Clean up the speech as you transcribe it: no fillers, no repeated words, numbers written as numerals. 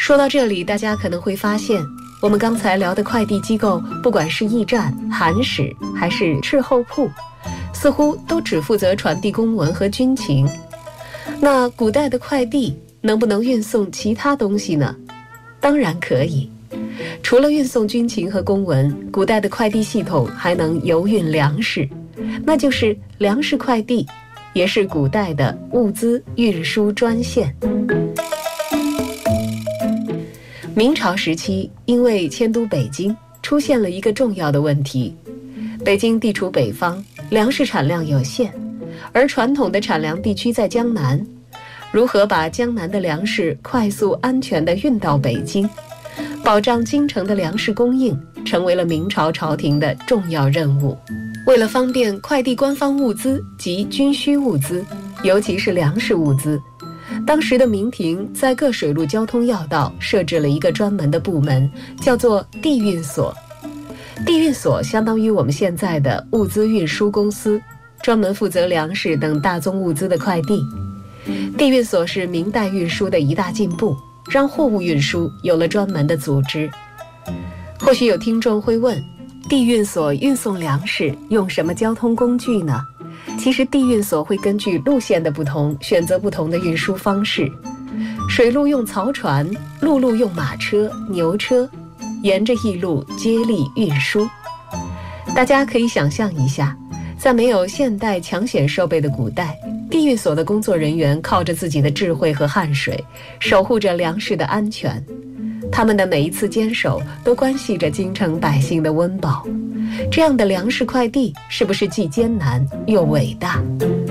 说到这里，大家可能会发现，我们刚才聊的快递机构，不管是驿站、函使还是斥候铺，似乎都只负责传递公文和军情。那古代的快递能不能运送其他东西呢？当然可以。除了运送军情和公文，古代的快递系统还能邮运粮食，那就是粮食快递，也是古代的物资运输专线。明朝时期，因为迁都北京，出现了一个重要的问题。北京地处北方，粮食产量有限，而传统的产粮地区在江南。如何把江南的粮食快速安全地运到北京，保障京城的粮食供应，成为了明朝朝廷的重要任务。为了方便快递官方物资及军需物资，尤其是粮食物资，当时的明廷在各水陆交通要道设置了一个专门的部门，叫做地运所。地运所相当于我们现在的物资运输公司，专门负责粮食等大宗物资的快递。地运所是明代运输的一大进步，让货物运输有了专门的组织。或许有听众会问，地运所运送粮食用什么交通工具呢？其实地运所会根据路线的不同，选择不同的运输方式。水路用漕船，陆路用马车、牛车，沿着驿路接力运输。大家可以想象一下，在没有现代抢险设备的古代，地运所的工作人员靠着自己的智慧和汗水，守护着粮食的安全。他们的每一次坚守，都关系着京城百姓的温饱。这样的粮食快递，是不是既艰难又伟大？